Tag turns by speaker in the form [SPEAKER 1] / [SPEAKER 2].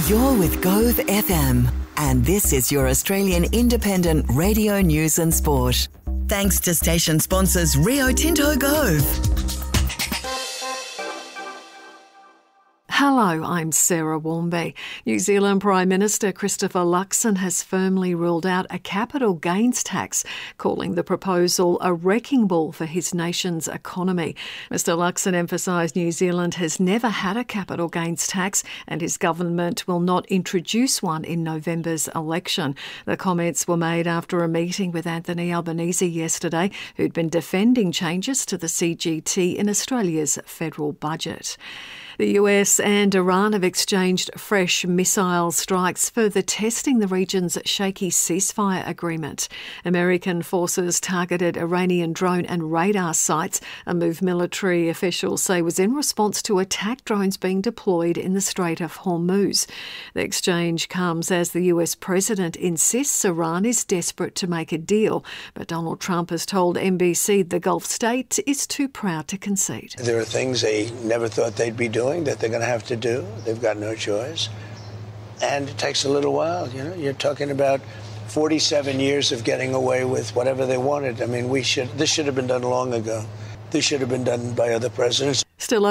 [SPEAKER 1] You're with Gove FM, and this is your Australian independent radio news and sport. Thanks to station sponsors Rio Tinto Gove.
[SPEAKER 2] Hello, I'm Sarah Warmby. New Zealand Prime Minister Christopher Luxon has firmly ruled out a capital gains tax, calling the proposal a wrecking ball for his nation's economy. Mr Luxon emphasised New Zealand has never had a capital gains tax and his government will not introduce one in November's election. The comments were made after a meeting with Anthony Albanese yesterday, who'd been defending changes to the CGT in Australia's federal budget. The US and Iran have exchanged fresh missile strikes, further testing the region's shaky ceasefire agreement. American forces targeted Iranian drone and radar sites, a move military officials say was in response to attack drones being deployed in the Strait of Hormuz. The exchange comes as the US president insists Iran is desperate to make a deal, but Donald Trump has told NBC the Gulf state is too proud to concede.
[SPEAKER 3] There are things they never thought they'd be doing that they're going to have to do. They've got no choice. And it takes a little while. You know, you're talking about 47 years of getting away with whatever they wanted. I mean, this should have been done long ago. This should have been done by other presidents.
[SPEAKER 2] Still